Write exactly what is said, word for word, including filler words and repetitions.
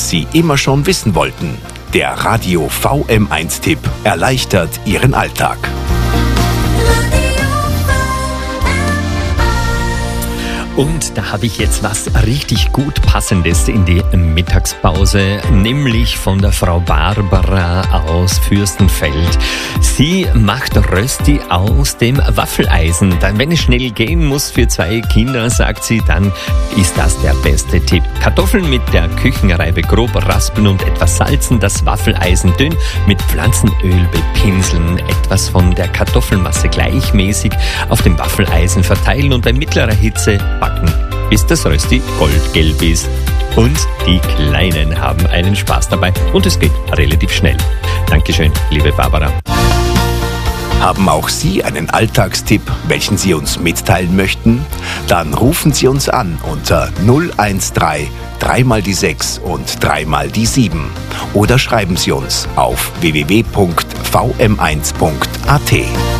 das Sie immer schon wissen wollten. Der Radio V M eins Tipp erleichtert Ihren Alltag. Und da habe ich jetzt was richtig gut Passendes in die Mittagspause, nämlich von der Frau Barbara aus Fürstenfeld. Sie macht Rösti aus dem Waffeleisen. Dann, wenn es schnell gehen muss für zwei Kinder, sagt sie, dann ist das der beste Tipp. Kartoffeln mit der Küchenreibe grob raspeln und etwas salzen, das Waffeleisen dünn mit Pflanzenöl bepinseln, etwas von der Kartoffelmasse gleichmäßig auf dem Waffeleisen verteilen und bei mittlerer Hitze backen, bis das Rösti goldgelb ist. Und die Kleinen haben einen Spaß dabei und es geht relativ schnell. Dankeschön, liebe Barbara. Haben auch Sie einen Alltagstipp, welchen Sie uns mitteilen möchten? Dann rufen Sie uns an unter null eins drei, drei mal die sechs und drei mal die sieben. Oder schreiben Sie uns auf w w w punkt v m eins punkt a t.